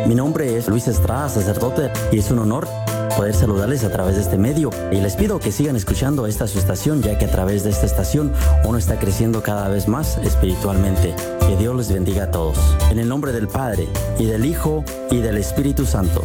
Mi nombre es Luis Estrada, sacerdote, y es un honor poder saludarles a través de este medio. Y les pido que sigan escuchando esta su estación, ya que a través de esta estación uno está creciendo cada vez más espiritualmente. Que Dios les bendiga a todos. En el nombre del Padre, y del Hijo, y del Espíritu Santo.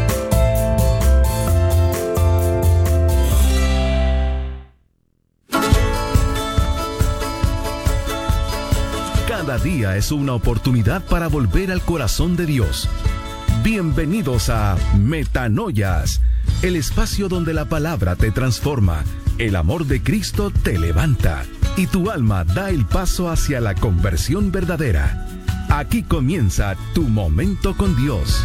Cada día es una oportunidad para volver al corazón de Dios. Bienvenidos a Metanoias, el espacio donde la palabra te transforma, el amor de Cristo te levanta y tu alma da el paso hacia la conversión verdadera. Aquí comienza tu momento con Dios.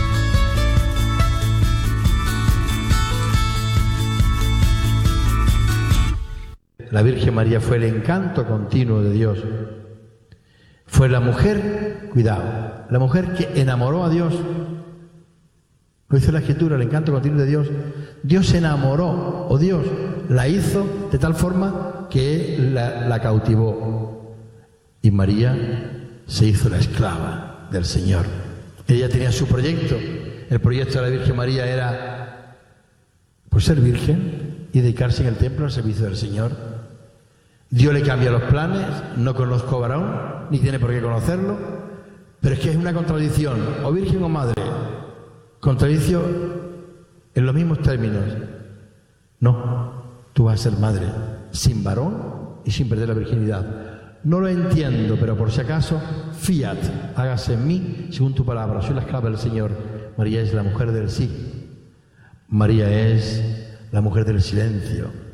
La Virgen María fue el encanto continuo de Dios. Fue la mujer, cuidado, la mujer que enamoró a Dios. Lo dice la Escritura, el encanto continuo de Dios. Dios se enamoró, o Dios la hizo de tal forma que la cautivó. Y María se hizo la esclava del Señor. Ella tenía su proyecto. El proyecto de la Virgen María era pues ser virgen y dedicarse en el templo al servicio del Señor. Dios le cambia los planes, no conozco varón, ni tiene por qué conocerlo, pero es que es una contradicción, o virgen o madre. Contradicción en los mismos términos. No, tú vas a ser madre, sin varón y sin perder la virginidad. No lo entiendo, pero por si acaso, fiat, hágase en mí según tu palabra. Soy la esclava del Señor. María es la mujer del sí. María es la mujer del silencio.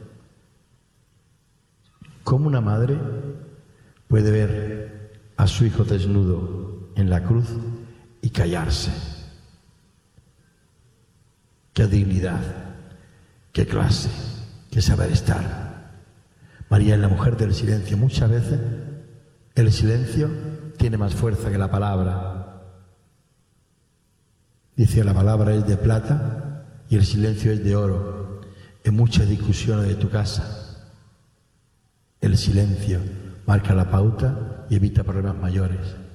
¿Cómo una madre puede ver a su hijo desnudo en la cruz y callarse? ¡Qué dignidad! ¡Qué clase! ¡Qué saber estar! María es la mujer del silencio. Muchas veces el silencio tiene más fuerza que la palabra. Dice, la palabra es de plata y el silencio es de oro. En muchas discusiones de tu casa, el silencio marca la pauta y evita problemas mayores.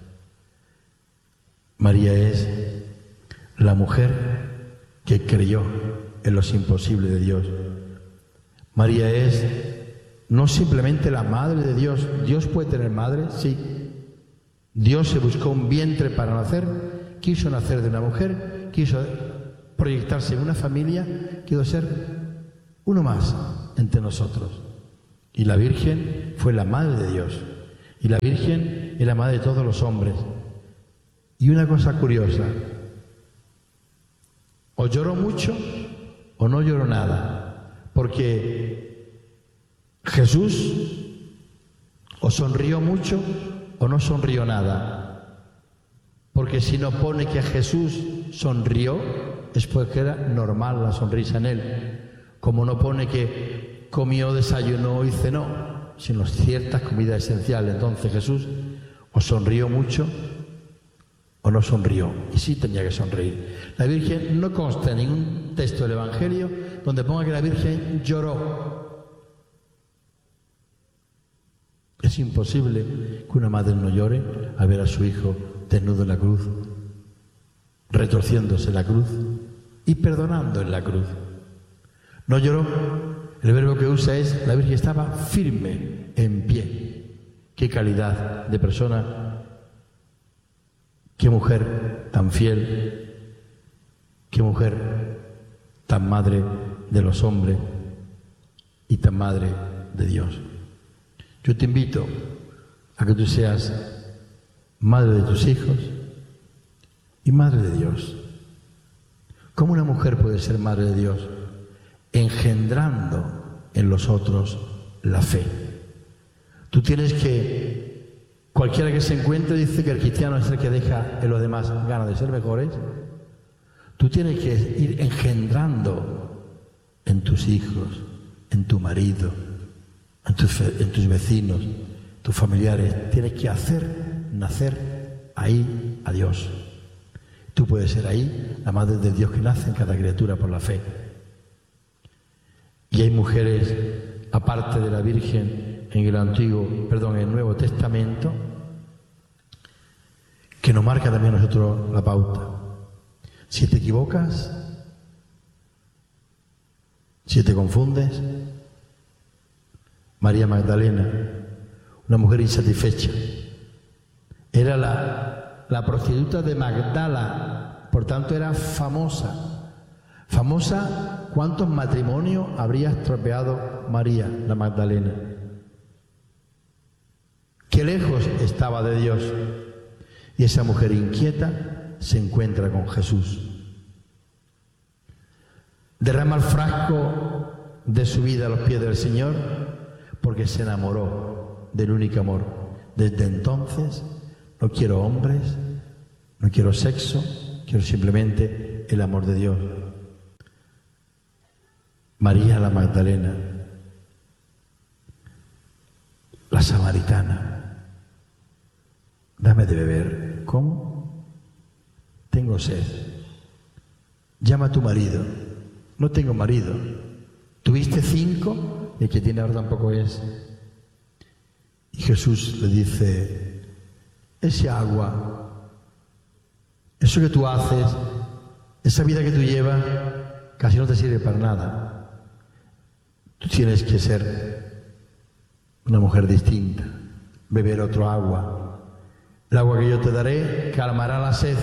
María es la mujer que creyó en los imposibles de Dios. María es no simplemente la madre de Dios. ¿Dios puede tener madre? Sí. Dios se buscó un vientre para nacer, quiso nacer de una mujer, quiso proyectarse en una familia, quiso ser uno más entre nosotros. Y la Virgen fue la madre de Dios. Y la Virgen es la madre de todos los hombres. Y una cosa curiosa, o lloró mucho o no lloró nada. Porque Jesús o sonrió mucho o no sonrió nada. Porque si no pone que Jesús sonrió, es porque era normal la sonrisa en él. Como no pone que comió, desayunó y cenó, sino ciertas comidas esenciales. Entonces Jesús o sonrió mucho o no sonrió, y sí tenía que sonreír. La Virgen no consta en ningún texto del Evangelio donde ponga que la Virgen lloró. Es imposible que una madre no llore al ver a su hijo desnudo en la cruz, retorciéndose en la cruz y perdonando en la cruz. No lloró. El verbo que usa es, la Virgen estaba firme, en pie. Qué calidad de persona, qué mujer tan fiel, qué mujer tan madre de los hombres y tan madre de Dios. Yo te invito a que tú seas madre de tus hijos y madre de Dios. ¿Cómo una mujer puede ser madre de Dios? Engendrando en los otros la fe. Tú tienes que, cualquiera que se encuentre dice que el cristiano es el que deja en los demás ganas de ser mejores. Tú tienes que ir engendrando en tus hijos, en tu marido, en tus vecinos, tus familiares. Tienes que hacer nacer ahí a Dios. Tú puedes ser ahí la madre de Dios que nace en cada criatura por la fe. Y hay mujeres, aparte de la Virgen, en el Nuevo Testamento, que nos marca también a nosotros la pauta. Si te equivocas, si te confundes, María Magdalena, una mujer insatisfecha, era la prostituta de Magdala, por tanto era famosa. Famosa, ¿cuántos matrimonios habría estropeado María, la Magdalena? Qué lejos estaba de Dios. Y esa mujer inquieta se encuentra con Jesús. Derrama el frasco de su vida a los pies del Señor porque se enamoró del único amor. Desde entonces no quiero hombres, no quiero sexo, quiero simplemente el amor de Dios. María la Magdalena, la samaritana. Dame de beber. ¿Cómo? Tengo sed. Llama a tu marido. No tengo marido. ¿Tuviste 5? Y el que tiene ahora tampoco es. Y Jesús le dice, ese agua, eso que tú haces, esa vida que tú llevas, casi no te sirve para nada. Tú tienes que ser una mujer distinta, beber otro agua. El agua que yo te daré calmará la sed.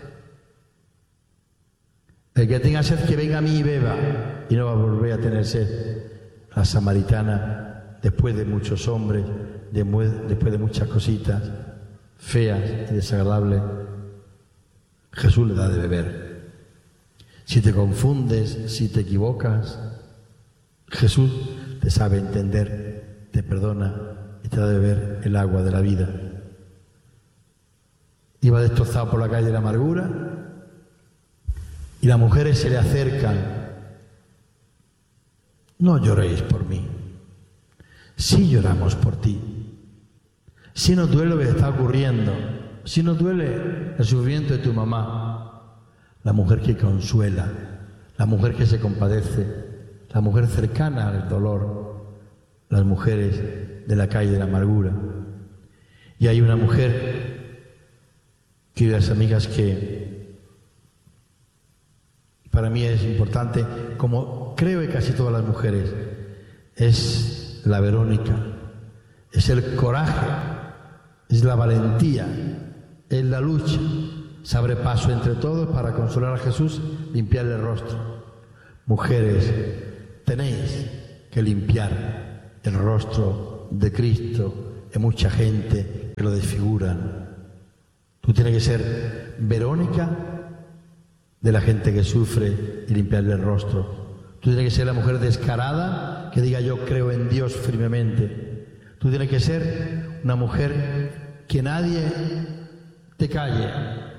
El que tenga sed que venga a mí y beba, y no va a volver a tener sed. La samaritana, después de muchos hombres, después de muchas cositas feas y desagradables, Jesús le da de beber. Si te confundes, si te equivocas, Jesús te sabe entender, te perdona y te da de beber el agua de la vida. Iba destrozado por la calle de la amargura y las mujeres se le acercan. No lloréis por mí. Sí lloramos por ti. Sí nos duele lo que está ocurriendo. Sí nos duele el sufrimiento de tu mamá. La mujer que consuela, la mujer que se compadece, la mujer cercana al dolor, las mujeres de la calle de la amargura. Y hay una mujer, queridas amigas, que para mí es importante, como creo que casi todas las mujeres, es la Verónica, es el coraje, es la valentía, es la lucha. Se abre paso entre todos para consolar a Jesús, limpiarle el rostro. Mujeres, tenéis que limpiar el rostro de Cristo en mucha gente que lo desfiguran. Tú tienes que ser Verónica de la gente que sufre y limpiarle el rostro. Tú tienes que ser la mujer descarada que diga yo creo en Dios firmemente. Tú tienes que ser una mujer que nadie te calle.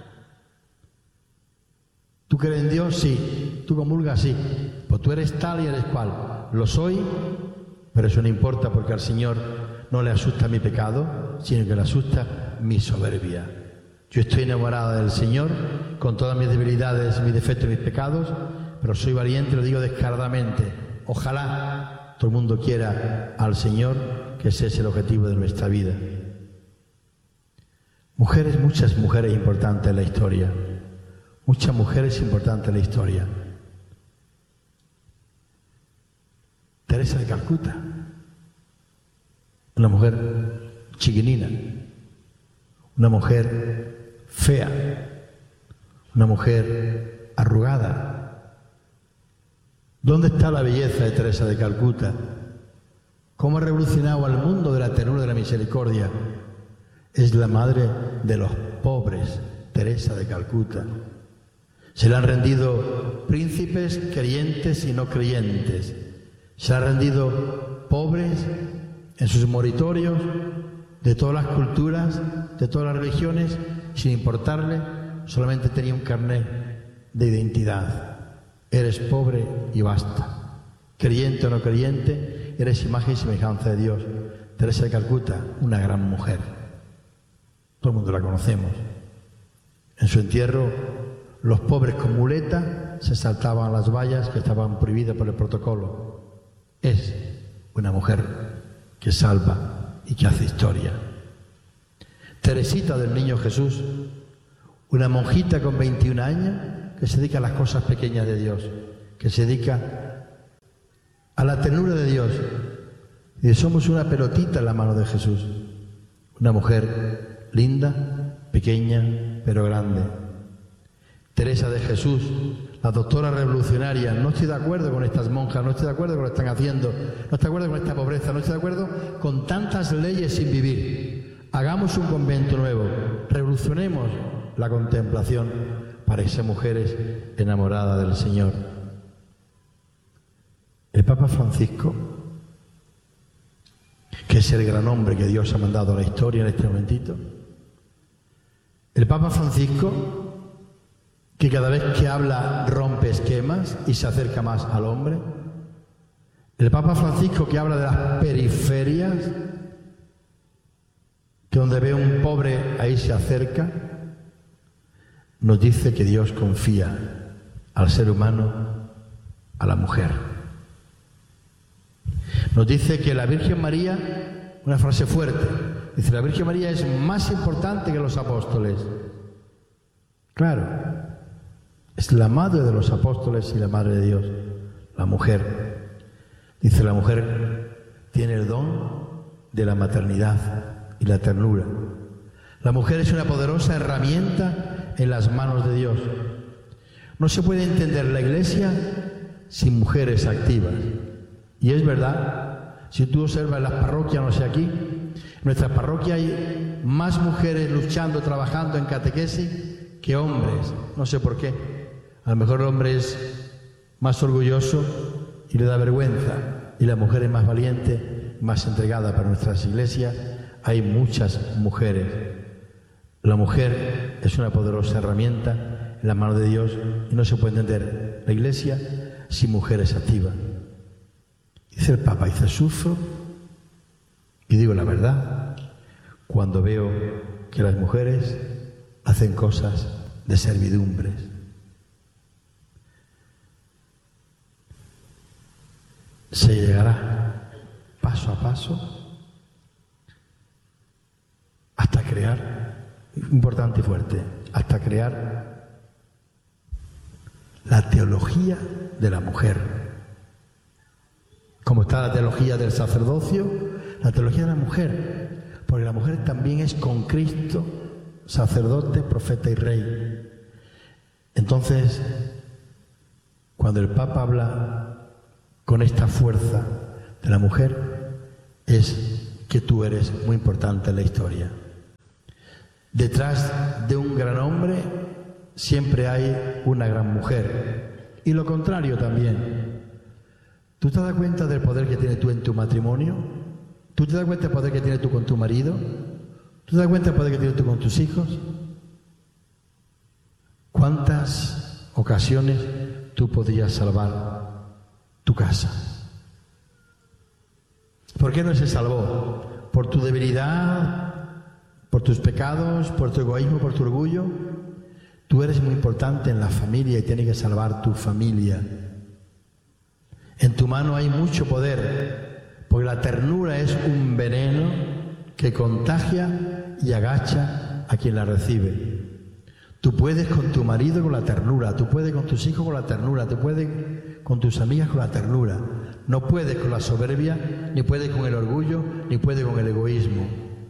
¿Tú crees en Dios? Sí. ¿Tú comulgas? Sí. Pues tú eres tal y eres cual. Lo soy, pero eso no importa porque al Señor no le asusta mi pecado, sino que le asusta mi soberbia. Yo estoy enamorada del Señor con todas mis debilidades, mis defectos y mis pecados, pero soy valiente y lo digo descaradamente. Ojalá todo el mundo quiera al Señor, que ese es el objetivo de nuestra vida. Mujeres, muchas mujeres importantes en la historia. Muchas mujeres importantes en la historia. Teresa de Calcuta, una mujer chiquinina, una mujer fea, una mujer arrugada. ¿Dónde está la belleza de Teresa de Calcuta? ¿Cómo ha revolucionado al mundo de la ternura y de la misericordia? Es la madre de los pobres, Teresa de Calcuta. Se le han rendido príncipes, creyentes y no creyentes. Se le han rendido pobres en sus moritorios de todas las culturas, de todas las religiones, sin importarle, solamente tenía un carnet de identidad. Eres pobre y basta. Creyente o no creyente, eres imagen y semejanza de Dios. Teresa de Calcuta, una gran mujer. Todo el mundo la conocemos. En su entierro, los pobres con muleta se saltaban las vallas que estaban prohibidas por el protocolo. Es una mujer que salva y que hace historia. Teresita del Niño Jesús, una monjita con 21 años que se dedica a las cosas pequeñas de Dios, que se dedica a la ternura de Dios. Y somos una pelotita en la mano de Jesús. Una mujer linda, pequeña, pero grande. Teresa de Jesús, la doctora revolucionaria: no estoy de acuerdo con estas monjas, no estoy de acuerdo con lo que están haciendo, no estoy de acuerdo con esta pobreza, no estoy de acuerdo con tantas leyes sin vivir. Hagamos un convento nuevo, revolucionemos la contemplación para ser mujeres enamoradas del Señor. El Papa Francisco, que es el gran hombre que Dios ha mandado a la historia en este momentito, el Papa Francisco, que cada vez que habla rompe esquemas y se acerca más al hombre, el Papa Francisco, que habla de las periferias, que donde ve un pobre ahí se acerca, nos dice que Dios confía al ser humano, a la mujer. Nos dice que la Virgen María, una frase fuerte, dice: la Virgen María es más importante que los apóstoles. Claro, es la madre de los apóstoles y la madre de Dios, la mujer. Dice: la mujer tiene el don de la maternidad y la ternura. La mujer es una poderosa herramienta en las manos de Dios. No se puede entender la Iglesia sin mujeres activas. Y es verdad, si tú observas en las parroquias, no sé aquí, en nuestras parroquias hay más mujeres luchando, trabajando en catequesis que hombres. No sé por qué. A lo mejor el hombre es más orgulloso y le da vergüenza, y la mujer es más valiente, más entregada. Para nuestras iglesias hay muchas mujeres. La mujer es una poderosa herramienta en la mano de Dios y no se puede entender la Iglesia sin mujeres activas. Dice el Papa, dice: sufro, y digo la verdad, cuando veo que las mujeres hacen cosas de servidumbres. Se llegará paso a paso hasta crear, importante y fuerte, hasta crear la teología de la mujer. Como está la teología del sacerdocio, la teología de la mujer, porque la mujer también es con Cristo sacerdote, profeta y rey. Entonces, cuando el Papa habla con esta fuerza de la mujer, es que tú eres muy importante en la historia. Detrás de un gran hombre siempre hay una gran mujer, y lo contrario también. ¿Tú te das cuenta del poder que tienes tú en tu matrimonio? ¿Tú te das cuenta del poder que tienes tú con tu marido? ¿Tú te das cuenta del poder que tienes tú con tus hijos? ¿Cuántas ocasiones tú podías salvar tu casa? ¿Por qué no se salvó? ¿Por tu debilidad? ¿Por tus pecados? ¿Por tu egoísmo? ¿Por tu orgullo? Tú eres muy importante en la familia y tienes que salvar tu familia. En tu mano hay mucho poder, porque la ternura es un veneno que contagia y agacha a quien la recibe. Tú puedes con tu marido con la ternura, tú puedes con tus hijos con la ternura, tú puedes con tus amigas con la ternura. No puedes con la soberbia, ni puedes con el orgullo, ni puedes con el egoísmo.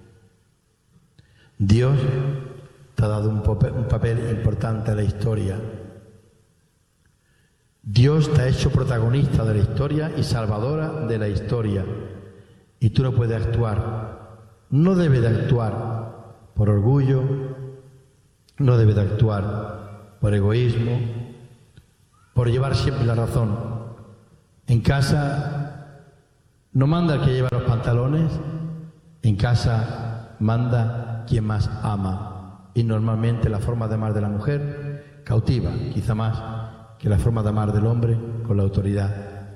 Dios te ha dado un papel importante en la historia. Dios te ha hecho protagonista de la historia y salvadora de la historia. Y tú no puedes actuar, no debes de actuar por orgullo, no debes de actuar por egoísmo, por llevar siempre la razón. En casa no manda el que lleva los pantalones, en casa manda quien más ama. Y normalmente la forma de amar de la mujer cautiva, quizá más que la forma de amar del hombre con la autoridad.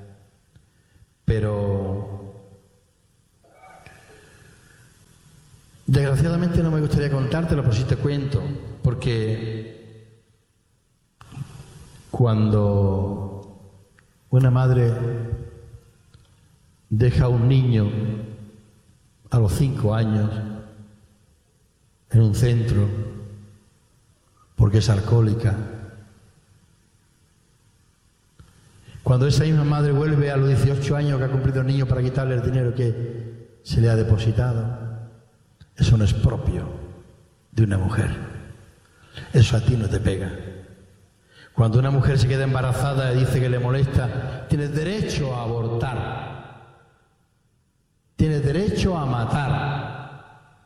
Pero desgraciadamente no me gustaría contártelo, pero sí te cuento, porque cuando una madre deja a un niño a los 5 años en un centro porque es alcohólica, Cuando esa misma madre vuelve a los 18 años que ha cumplido el niño para quitarle el dinero que se le ha depositado, eso no es propio de una mujer. Eso a ti no te pega. Cuando una mujer se queda embarazada y dice que le molesta, tienes derecho a abortar. Tienes derecho a matar.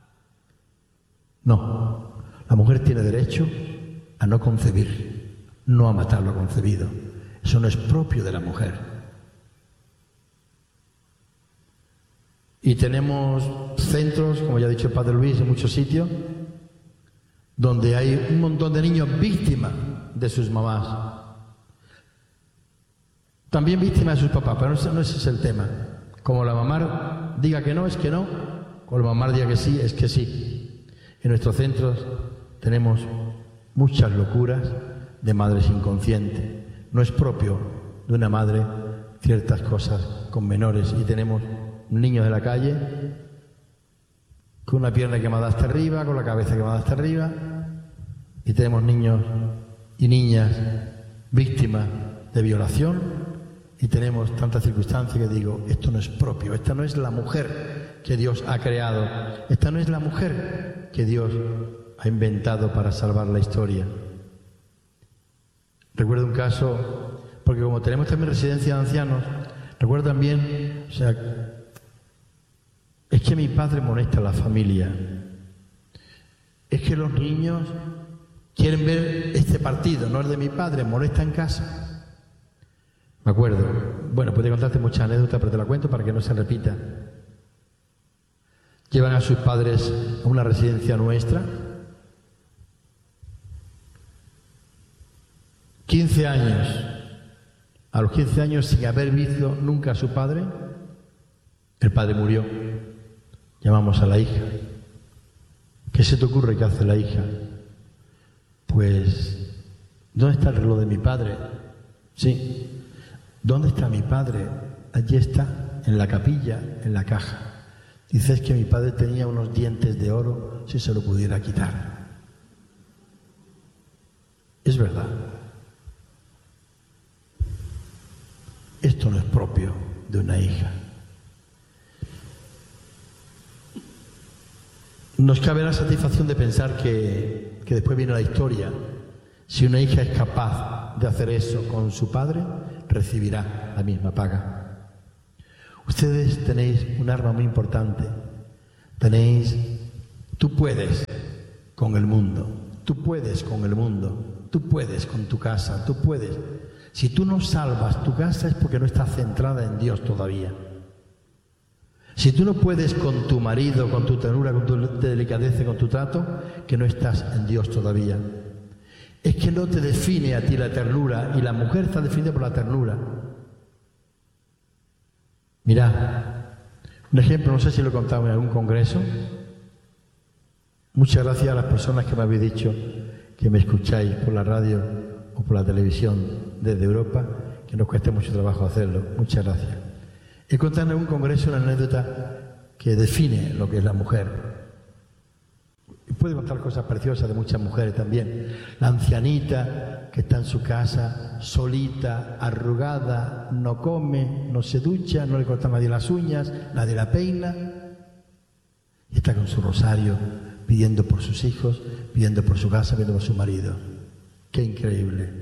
No, la mujer tiene derecho a no concebir, no a matar lo concebido. Eso no es propio de la mujer. Y tenemos centros, como ya ha dicho el Padre Luis, en muchos sitios, donde hay un montón de niños víctimas de sus mamás. También víctimas de sus papás, pero no ese es el tema. Como la mamá diga que no, es que no. Como la mamá diga que sí, es que sí. En nuestros centros tenemos muchas locuras de madres inconscientes. No es propio de una madre ciertas cosas con menores. Y tenemos niños de la calle con una pierna quemada hasta arriba, con la cabeza quemada hasta arriba. Y tenemos niños y niñas víctimas de violación. Y tenemos tantas circunstancias que digo, esto no es propio. Esta no es la mujer que Dios ha creado. Esta no es la mujer que Dios ha inventado para salvar la historia. Recuerdo un caso, porque como tenemos también residencia de ancianos, recuerdo también, es que mi padre molesta a la familia. Es que los niños quieren ver este partido, no el de mi padre, molesta en casa. Me acuerdo. Bueno, puedo contarte muchas anécdotas, pero te la cuento para que no se repita. Llevan a sus padres a una residencia nuestra. 15 años. A los 15 años, sin haber visto nunca a su padre, el padre murió. Llamamos a la hija. ¿Qué se te ocurre que hace la hija? Pues, ¿dónde está el reloj de mi padre? Sí. ¿Dónde está mi padre? Allí está, en la capilla, en la caja. Dices que mi padre tenía unos dientes de oro, si se lo pudiera quitar. Es verdad. Esto no es propio de una hija. Nos cabe la satisfacción de pensar que después viene la historia. Si una hija es capaz de hacer eso con su padre, recibirá la misma paga. Ustedes tenéis un arma muy importante. Tú puedes con el mundo, tú puedes con el mundo, tú puedes con tu casa, tú puedes. Si tú no salvas tu casa es porque no estás centrada en Dios todavía. Si tú no puedes con tu marido, con tu ternura, con tu delicadeza, con tu trato, que no estás en Dios todavía. Es que no te define a ti la ternura, y la mujer está definida por la ternura. Mirad, un ejemplo, no sé si lo he contado en algún congreso. Muchas gracias a las personas que me habéis dicho que me escucháis por la radio o por la televisión desde Europa, que nos cueste mucho trabajo hacerlo. Muchas gracias. He contado en algún congreso una anécdota que define lo que es la mujer. Puede contar cosas preciosas de muchas mujeres también. La ancianita que está en su casa, solita, arrugada, no come, no se ducha, no le corta a nadie las uñas, nadie la peina. Y está con su rosario, pidiendo por sus hijos, pidiendo por su casa, pidiendo por su marido. ¡Qué increíble!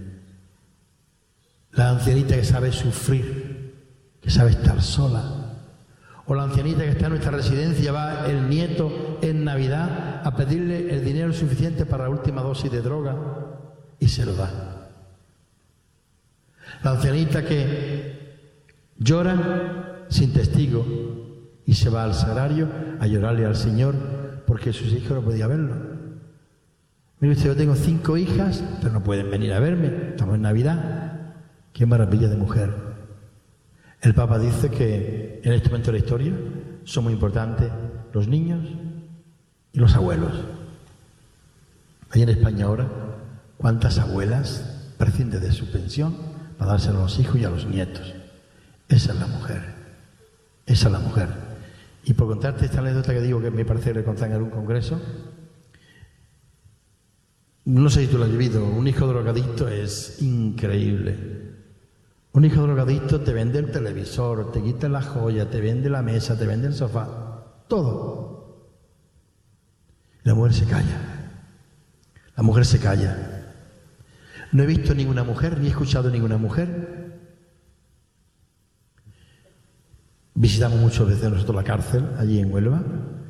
La ancianita que sabe sufrir, que sabe estar sola. O la ancianita que está en nuestra residencia, va el nieto en Navidad a pedirle el dinero suficiente para la última dosis de droga y se lo da. La ancianita que llora sin testigo y se va al sagrario a llorarle al Señor porque sus hijos no podían verlo. Mire usted, yo tengo 5 hijas, pero no pueden venir a verme, estamos en Navidad. ¡Qué maravilla de mujer! El Papa dice que en este momento de la historia son muy importantes los niños y los abuelos. Hay en España ahora, ¿cuántas abuelas prescinden de su pensión para dárselo a los hijos y a los nietos? Esa es la mujer. Esa es la mujer. Y por contarte esta anécdota que digo que me parece que le conté en algún congreso, no sé si tú lo has vivido, un hijo drogadicto es increíble. Un hijo drogadicto te vende el televisor, te quita la joya, te vende la mesa, te vende el sofá, todo. La mujer se calla. La mujer se calla. No he visto ninguna mujer, ni he escuchado ninguna mujer. Visitamos muchas veces nosotros la cárcel, allí en Huelva.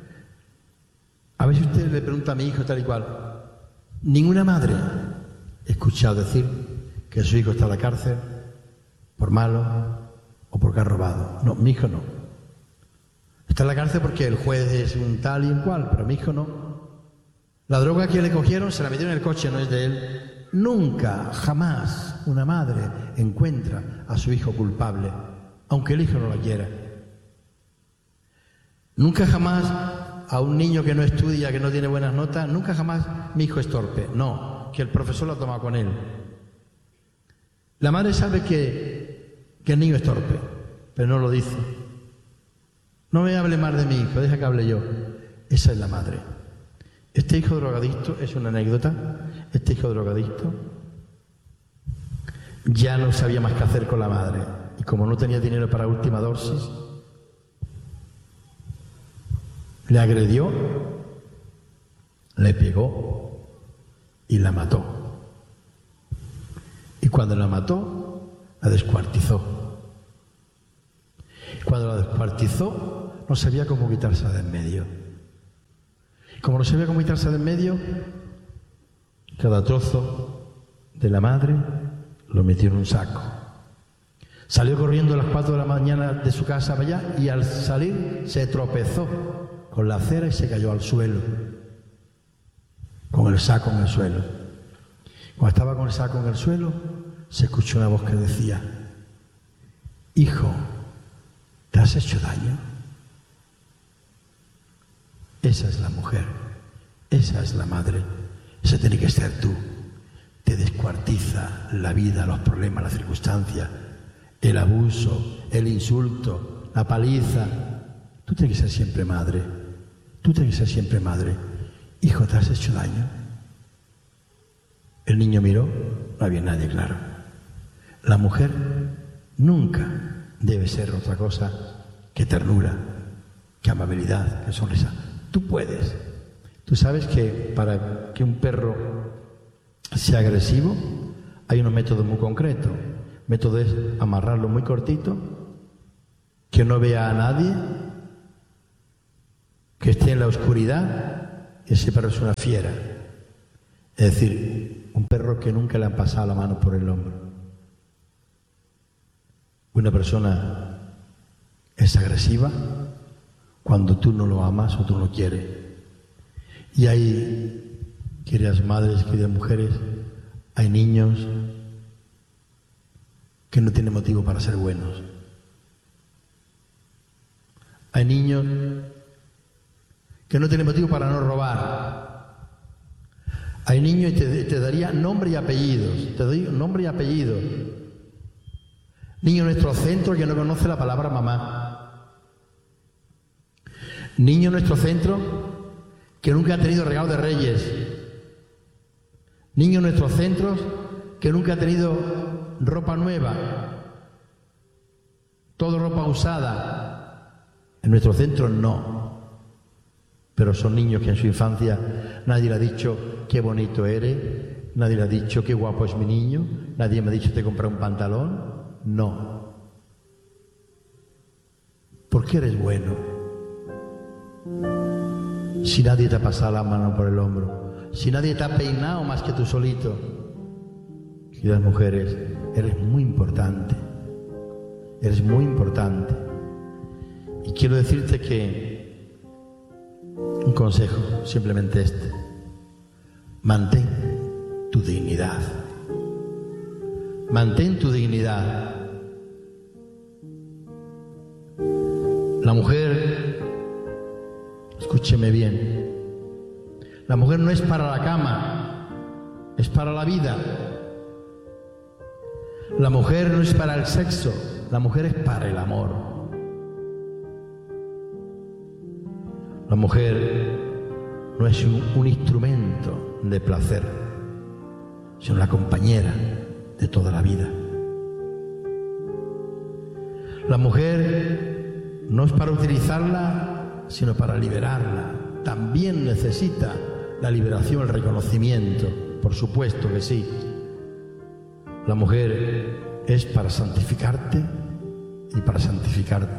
A ver si usted le pregunta a mi hijo tal y cual. Ninguna madre he escuchado decir que su hijo está en la cárcel por malo o porque ha robado. No, mi hijo no. Está en la cárcel porque el juez es un tal y un cual, pero mi hijo no. La droga que le cogieron se la metieron en el coche, no es de él. Nunca, jamás, una madre encuentra a su hijo culpable, aunque el hijo no lo quiera. Nunca jamás a un niño que no estudia, que no tiene buenas notas, nunca jamás mi hijo es torpe. No, que el profesor lo ha tomado con él. La madre sabe que el niño es torpe, pero no lo dice. No me hable más de mi hijo, deja que hable yo. Esa es la madre. Este hijo drogadicto es una anécdota. Este hijo drogadicto ya no sabía más qué hacer con la madre. Y como no tenía dinero para última dosis, le agredió, le pegó y la mató. Y cuando la mató, la descuartizó. Cuando la descuartizó, no sabía cómo quitársela de en medio. Como no sabía cómo quitarse de en medio, cada trozo de la madre lo metió en un saco. Salió corriendo a las 4 de la mañana de su casa para allá y al salir se tropezó con la acera y se cayó al suelo, con el saco en el suelo. Cuando estaba con el saco en el suelo, se escuchó una voz que decía: hijo, ¿te has hecho daño? Esa es la mujer, esa es la madre, esa tiene que ser tú. Te descuartiza la vida, los problemas, las circunstancias, el abuso, el insulto, la paliza. Tú tienes que ser siempre madre, tú tienes que ser siempre madre. Hijo, ¿te has hecho daño? El niño miró, no había nadie, claro. La mujer nunca debe ser otra cosa que ternura, que amabilidad, que sonrisa. Tú puedes. Tú sabes que para que un perro sea agresivo hay unos métodos muy concretos. El método es amarrarlo muy cortito, que no vea a nadie, que esté en la oscuridad, y ese perro es una fiera. Es decir, un perro que nunca le han pasado la mano por el hombro. Una persona es agresiva cuando tú no lo amas o tú no lo quieres. Y hay, queridas madres, queridas mujeres, hay niños que no tienen motivo para ser buenos. Hay niños que no tienen motivo para no robar. Hay niños, y te daría nombre y apellidos, te doy nombre y apellido. Niño en nuestro centro que no conoce la palabra mamá. Niño en nuestro centro que nunca ha tenido regalo de Reyes. Niño en nuestros centros que nunca ha tenido ropa nueva. Todo ropa usada. En nuestro centro no. Pero son niños que en su infancia nadie le ha dicho qué bonito eres, nadie le ha dicho qué guapo es mi niño, nadie me ha dicho te compré un pantalón. No. ¿Por qué eres bueno? Si nadie te ha pasado la mano por el hombro, si nadie te ha peinado más que tú solito. Queridas mujeres, eres muy importante. Eres muy importante. Y quiero decirte que un consejo, simplemente este: mantén tu dignidad. Mantén tu dignidad. La mujer, escúcheme bien, la mujer no es para la cama, es para la vida. La mujer no es para el sexo, la mujer es para el amor. La mujer no es un instrumento de placer, sino la compañera de toda la vida. La mujer no es para utilizarla, sino para liberarla. También necesita la liberación, el reconocimiento, por supuesto que sí. La mujer es para santificarte y para santificarte.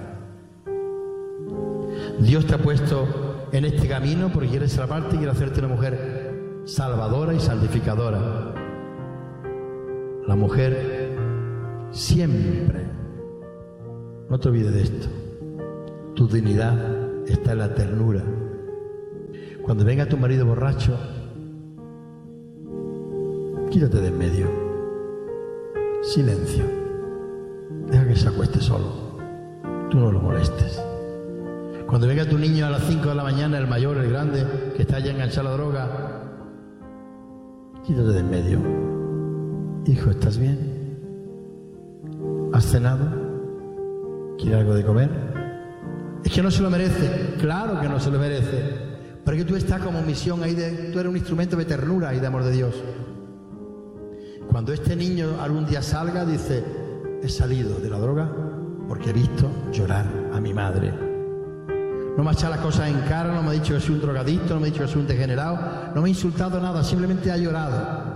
Dios te ha puesto en este camino porque quiere salvarte y quiere hacerte una mujer salvadora y santificadora. La mujer siempre, no te olvides de esto, tu dignidad está en la ternura. Cuando venga tu marido borracho, quítate de en medio, silencio, deja que se acueste solo, tú no lo molestes. Cuando venga tu niño a las 5 de la mañana, el mayor, el grande, que está ya enganchado a la droga, quítate de en medio. Hijo, ¿estás bien? ¿Has cenado? ¿Quieres algo de comer? Es que no se lo merece. Claro que no se lo merece. Pero que tú estás como misión ahí, tú eres un instrumento de ternura y de amor de Dios. Cuando este niño algún día salga, dice, he salido de la droga porque he visto llorar a mi madre. No me ha echado las cosas en cara, no me ha dicho que soy un drogadicto, no me ha dicho que soy un degenerado, no me ha insultado nada, simplemente ha llorado.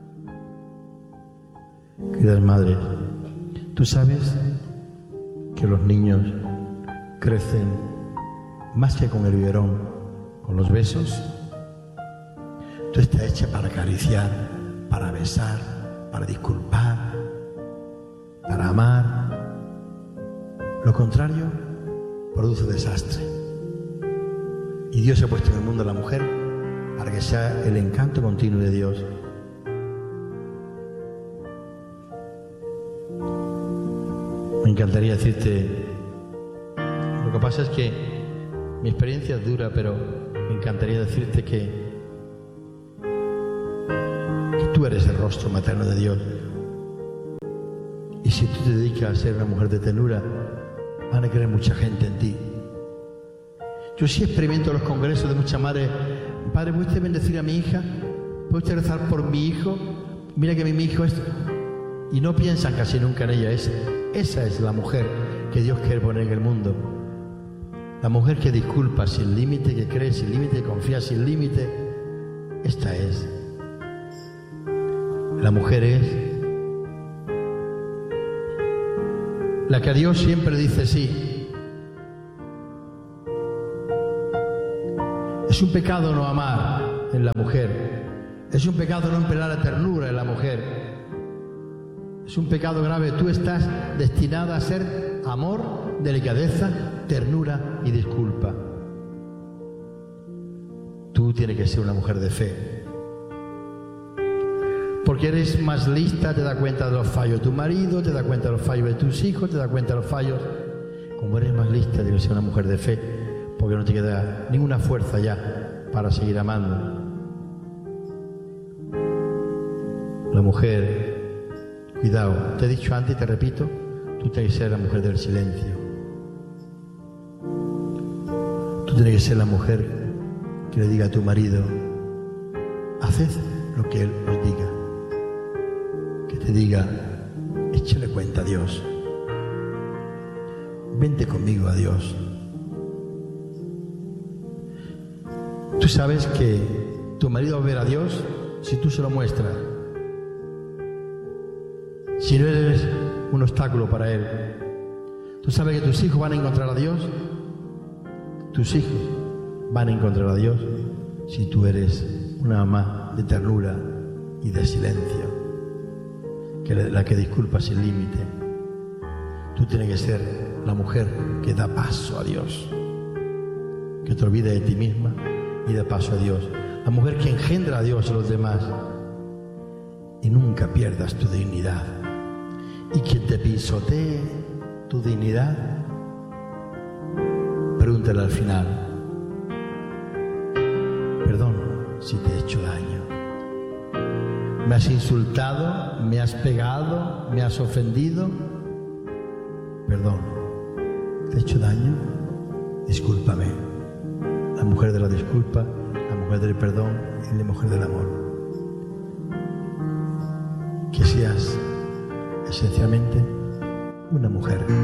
Queridas madres, tú sabes que los niños crecen más que con el biberón, con los besos. Tú estás hecha para acariciar, para besar, para disculpar, para amar. Lo contrario produce desastre. Y Dios ha puesto en el mundo a la mujer para que sea el encanto continuo de Dios. Me encantaría decirte, lo que pasa es que mi experiencia es dura, pero me encantaría decirte que tú eres el rostro materno de Dios. Y si tú te dedicas a ser una mujer de ternura, van a querer mucha gente en ti. Yo sí experimento los congresos de muchas madres. Padre, ¿puede usted bendecir a mi hija? ¿Puede usted rezar por mi hijo? Mira que mi hijo es... Y no piensan casi nunca en ella. Esa es la mujer que Dios quiere poner en el mundo. La mujer que disculpa sin límite, que cree sin límite, que confía sin límite. Esta es. La mujer es la que a Dios siempre dice sí. Es un pecado no amar en la mujer. Es un pecado no empelar la ternura en la mujer. Es un pecado grave. Tú estás destinada a ser amor, delicadeza, ternura y disculpa. Tú tienes que ser una mujer de fe. Porque eres más lista, te das cuenta de los fallos de tu marido, te das cuenta de los fallos de tus hijos, te das cuenta de los fallos. Como eres más lista, tienes que ser una mujer de fe, porque no te queda ninguna fuerza ya para seguir amando. La mujer, cuidado, te he dicho antes y te repito, tú tienes que ser la mujer del silencio. Tú tienes que ser la mujer que le diga a tu marido, haced lo que él os diga. Que te diga, échale cuenta a Dios. Vente conmigo a Dios. Tú sabes que tu marido va a ver a Dios si tú se lo muestras. Si no eres un obstáculo para él. Tú sabes que tus hijos van a encontrar a Dios. Tus hijos van a encontrar a Dios si tú eres una mamá de ternura y de silencio, la que disculpa sin límite. Tú tienes que ser la mujer que da paso a Dios, que te olvida de ti misma y da paso a Dios. La mujer que engendra a Dios a los demás. Y nunca pierdas tu dignidad. Y quien te pisotee tu dignidad, pregúntale al final, perdón si te he hecho daño. Me has insultado, me has pegado, me has ofendido. Perdón, ¿te he hecho daño? Discúlpame. La mujer de la disculpa, la mujer del perdón y la mujer del amor. Que seas esencialmente una mujer